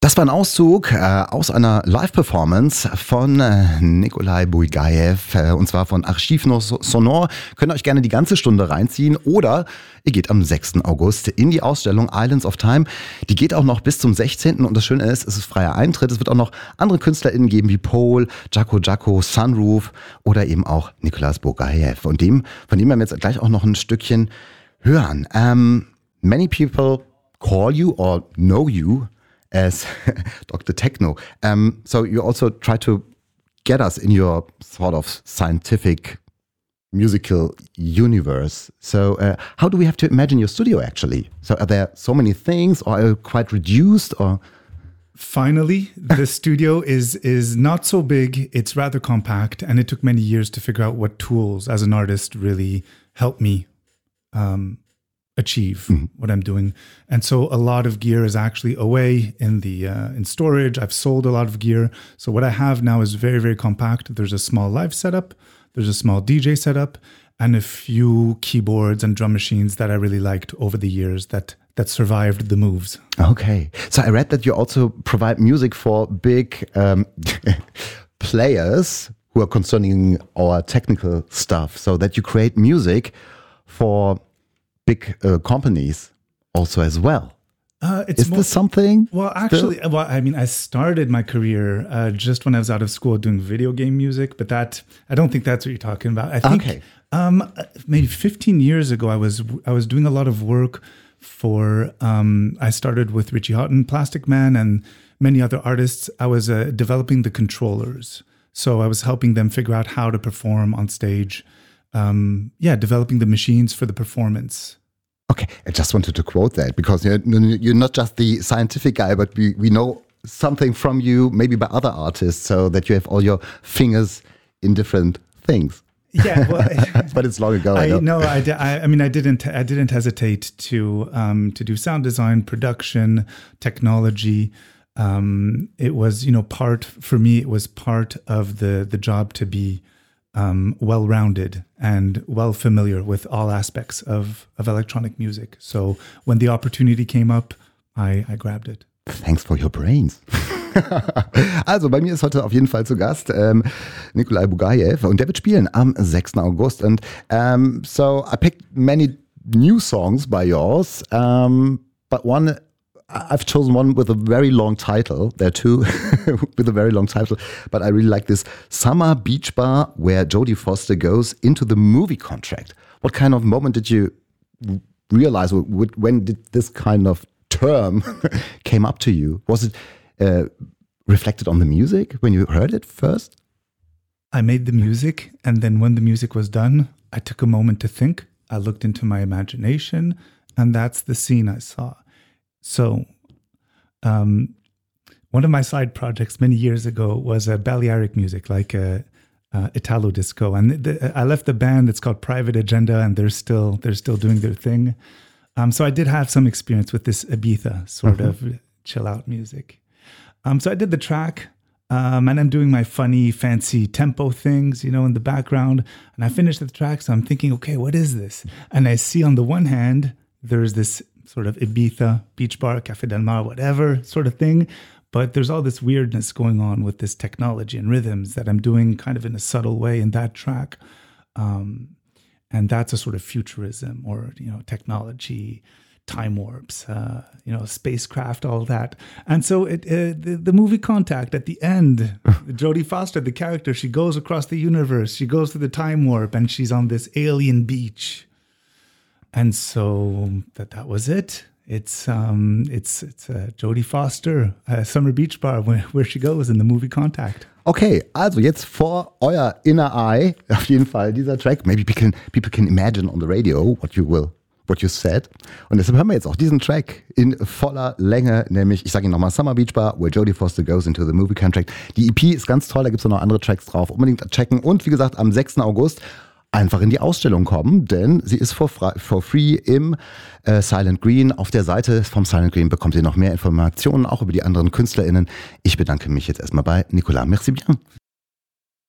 Das war ein Auszug aus einer Live-Performance von Nikolai Bugaev, und zwar von Archiv Sonore. Könnt ihr euch gerne die ganze Stunde reinziehen oder ihr geht am 6. August in die Ausstellung Islands of Time. Die geht auch noch bis zum 16. Und das Schöne ist, es ist freier Eintritt. Es wird auch noch andere KünstlerInnen geben wie Paul, Jaco, Sunroof oder eben auch Nikolai Bugaev. Und von dem werden wir jetzt gleich auch noch ein Stückchen hören. Many people call you or know you as Dr. Techno. So you also try to get us in your sort of scientific musical universe. So how do we have to imagine your studio actually? So are there so many things, or are you quite reduced, or? Finally, the studio is not so big. It's rather compact, and it took many years to figure out what tools as an artist really help me achieve what I'm doing. And so a lot of gear is actually away in storage. I've sold a lot of gear. So what I have now is very, very compact. There's a small live setup, there's a small DJ setup, and a few keyboards and drum machines that I really liked over the years that survived the moves. Okay. So I read that you also provide music for big players who are concerning our technical stuff, so that you create music for big companies also as well. Is this something? Well, actually, I started my career just when I was out of school doing video game music, but I don't think that's what you're talking about. I think maybe 15 years ago, I was doing a lot of work for, I started with Richie Houghton, Plastic Man, and many other artists. I was developing the controllers. So I was helping them figure out how to perform on stage. Developing the machines for the performance. Okay, I just wanted to quote that because you're not just the scientific guy, but we know something from you, maybe by other artists, so that you have all your fingers in different things. Yeah, well, but it's long ago. I didn't hesitate to do sound design, production, technology. It was part of the job to be well-rounded and well familiar with all aspects of electronic music. So when the opportunity came up, I grabbed it. Thanks for your brains. Also bei mir ist heute auf jeden Fall zu Gast Nikolai Bugaev und der wird spielen am 6. August. And so I picked many new songs by yours, but I've chosen one with a very long title. There are two with a very long title, but I really like this Summer Beach Bar, where Jodie Foster goes into the movie contract. What kind of moment did you realize? When did this kind of term came up to you? Was it reflected on the music when you heard it first? I made the music, and then when the music was done, I took a moment to think. I looked into my imagination, and that's the scene I saw. So, one of my side projects many years ago was Balearic music, like Italo disco, and I left the band. It's called Private Agenda, and they're still doing their thing. So I did have some experience with this Ibiza sort of chill out music. So I did the track, and I'm doing my funny, fancy tempo things, in the background. And I finished the track, so I'm thinking, okay, what is this? And I see on the one hand, there's this sort of Ibiza, beach bar, Café Del Mar, whatever sort of thing. But there's all this weirdness going on with this technology and rhythms that I'm doing kind of in a subtle way in that track. And that's a sort of futurism or, technology, time warps, spacecraft, all that. And so the movie Contact at the end, Jodie Foster, the character, she goes across the universe. She goes through the time warp and she's on this alien beach. And so that was it. It's Jodie Foster, Summer Beach Bar, where she goes in the movie Contact. Okay, also jetzt vor euer inner eye, auf jeden Fall dieser Track. Maybe people can imagine on the radio what you said. Und deshalb hören wir jetzt auch diesen Track in voller Länge, nämlich, ich sage ihn nochmal, Summer Beach Bar, where Jodie Foster goes into the movie Contract. Die EP ist ganz toll, da gibt es noch andere Tracks drauf. Unbedingt checken. Und wie gesagt, am 6. August einfach in die Ausstellung kommen, denn sie ist for free im Silent Green. Auf der Seite vom Silent Green bekommt ihr noch mehr Informationen, auch über die anderen KünstlerInnen. Ich bedanke mich jetzt erstmal bei Nicolas. Merci bien.